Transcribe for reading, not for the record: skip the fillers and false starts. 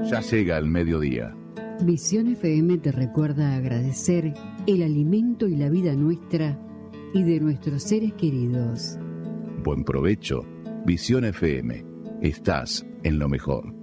Ya llega el mediodía. Visión FM te recuerda agradecer el alimento y la vida nuestra y de nuestros seres queridos. Buen provecho. Visión FM. Estás en lo mejor.